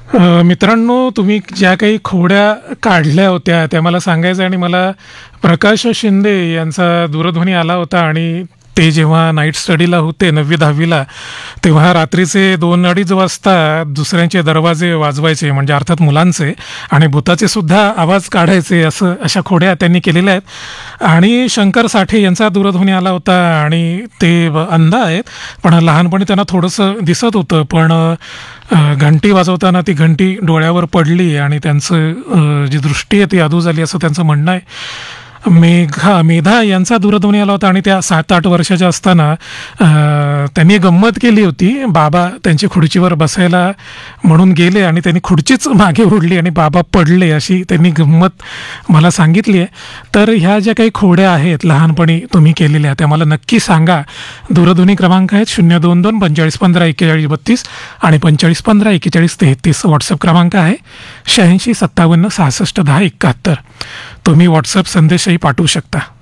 मित्रांनो, तुम्ही ज्या काही खोड्या काढल्या होत्या त्या मला सांगायचं आणि मला प्रकाश शिंदे यांचा दूरध्वनी आला होता आणि ते जेव्हा नाईट स्टडीला होते 9वी-10वीला, तेव्हा रात्रीचे 2-2:30 वाजता दुसऱ्यांचे दरवाजे वाजवायचे, म्हणजे अर्थात मुलांचे, आणि भुताचे सुद्धा आवाज काढायचे, अशा खोड्या त्यांनी केलेल्या आहेत. आणि शंकर साठे यांचा दूरध्वनी आला होता आणि ते अंध आहेत, पण लहानपणी त्यांना थोडंसं दिसत होतं, पण घंटी वाजवताना ती घंटी डोळ्यावर पडली आणि त्यांचं जी दृष्टी आहे ती अधू झाली, असं त्यांचं म्हणणं आहे. मेधा यांचा दूरध्वनी आला होता आणि त्या 7-8 वर्षाच्या असताना त्यांनी गंमत केली होती. बाबा त्यांची खुर्चीवर बसायला म्हणून गेले आणि त्यांनी खुर्चीच मागे ओढली आणि बाबा पडले, अशी त्यांनी गंमत मला सांगितली आहे. तर ह्या ज्या काही खोड्या आहेत लहानपणी तुम्ही केलेल्या, त्या मला नक्की सांगा. दूरध्वनी क्रमांक आहेत 022 4515 4132 आणि 4515 4133. व्हॉट्सअप क्रमांक आहे 86 57 66 10 71. तुम्ही व्हॉट्सअप संदेशही पाठवू शकता.